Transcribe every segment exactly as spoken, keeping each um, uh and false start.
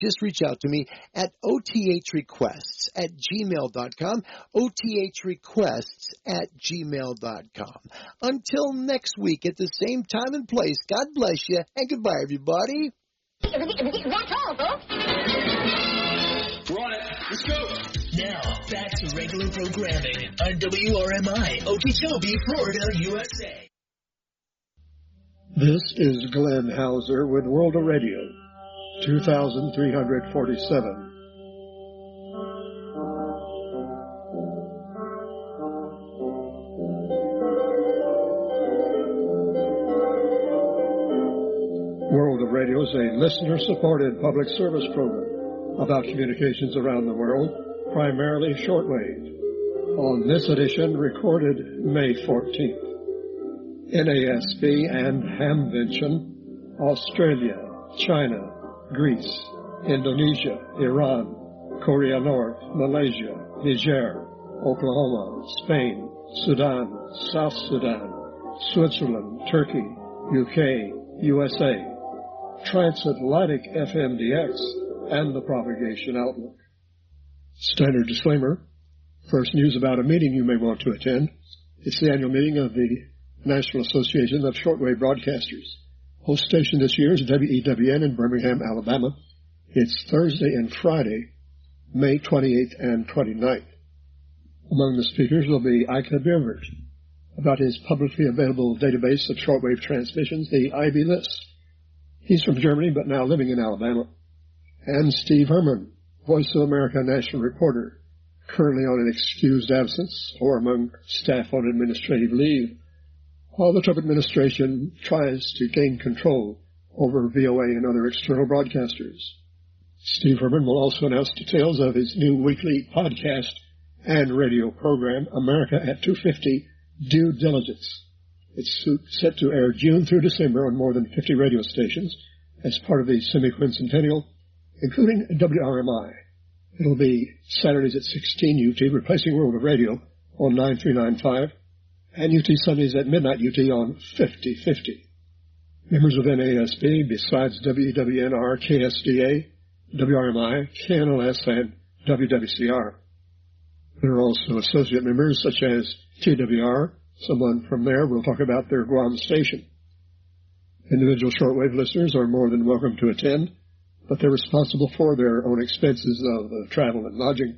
just reach out to me at othrequests at gmail dot com, othrequests at gmail dot com. Until next week at the same time and place, God bless you, and goodbye, everybody. That's all, folks. We're on it. Let's go. Now, back to regular programming on W R M I, Okeechobee, Florida, U S A. This is Glenn Hauser with World of Radio, two thousand three hundred forty-seven. World of Radio is a listener-supported public service program about communications around the world, primarily shortwave. On this edition, recorded May fourteenth. N A S B and Hamvention, Australia, China, Greece, Indonesia, Iran, Korea North, Malaysia, Niger, Oklahoma, Spain, Sudan, South Sudan, Switzerland, Turkey, U K, U S A, Transatlantic F M D X, and the Propagation Outlook. Standard disclaimer. First, news about a meeting you may want to attend. It's the annual meeting of the National Association of Shortwave Broadcasters. Host station this year is W E W N in Birmingham, Alabama. It's Thursday and Friday, May twenty-eighth and twenty-ninth. Among the speakers will be Ike Birvert about his publicly available database of shortwave transmissions, the I B List. He's from Germany but now living in Alabama. And Steve Herman, Voice of America national reporter, currently on an excused absence or among staff on administrative leave, while the Trump administration tries to gain control over V O A and other external broadcasters. Steve Herman will also announce details of his new weekly podcast and radio program, America at two fifty, Due Diligence. It's set to air June through December on more than fifty radio stations as part of the semi-quincentennial, including W R M I. It'll be Saturdays at sixteen U T, replacing World of Radio on nine three nine five, and U T Sundays at midnight U T on fifty fifty. Members of N A S B, besides W W N R, K S D A, W R M I, K N L S, and W W C R. There are also associate members such as T W R. Someone from there will talk about their Guam station. Individual shortwave listeners are more than welcome to attend, but they're responsible for their own expenses of uh, travel and lodging.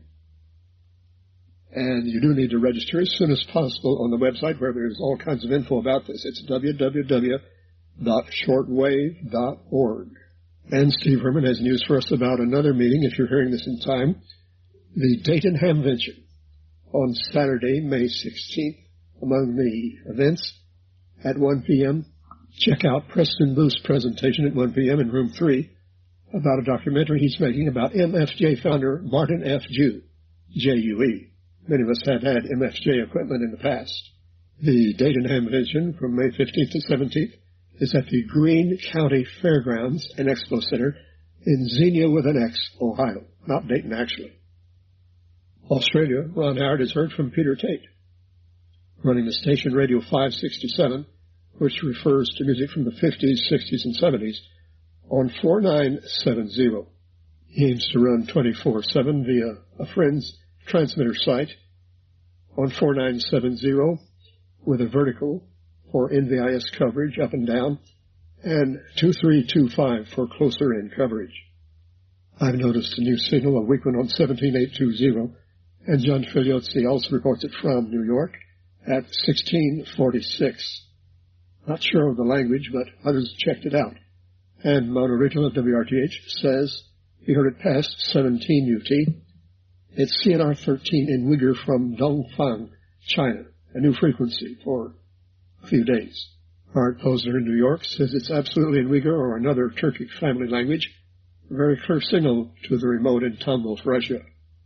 And you do need to register as soon as possible on the website where there's all kinds of info about this. It's w w w dot shortwave dot org. And Steve Herman has news for us about another meeting, if you're hearing this in time, the Dayton Hamvention on Saturday, May sixteenth. Among the events, at one p.m., check out Preston Booth's presentation at one p.m. in room three about a documentary he's making about M F J founder Martin F. Jew, J U E. Many of us have had M F J equipment in the past. The Dayton Hamvention from May fifteenth to seventeenth is at the Greene County Fairgrounds and Expo Center in Xenia with an X, Ohio. Not Dayton, actually. Australia, Ron Howard has heard from Peter Tate, running the station Radio five sixty-seven, which refers to music from the fifties, sixties, and seventies, on four nine seven zero. He aims to run twenty-four seven via a friend's transmitter site on four nine seven zero with a vertical for N V I S coverage up and down and two three two five for closer in coverage. I've noticed a new signal, a weak one on seventeen eight two zero, and John Figliozzi also reports it from New York at sixteen forty-six. Not sure of the language, but others checked it out. And Mona Rito of W R T H says he heard it past seventeen U T. It's C N R thirteen in Uyghur from Dongfang, China, a new frequency for a few days. Art Posner in New York says it's absolutely in Uyghur or another Turkic family language. A very clear signal to the remote in Tambov, Russia.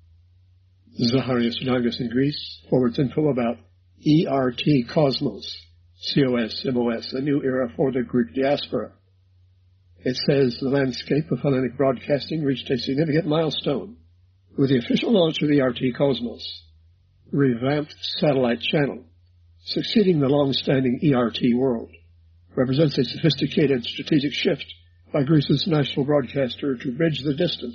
Zacharias Dangas in Greece forwards info about E R T Cosmos, C O S M O S, a new era for the Greek diaspora. It says the landscape of Hellenic broadcasting reached a significant milestone with the official launch of E R T Cosmos, revamped satellite channel, succeeding the long-standing E R T world, represents a sophisticated strategic shift by Greece's national broadcaster to bridge the distance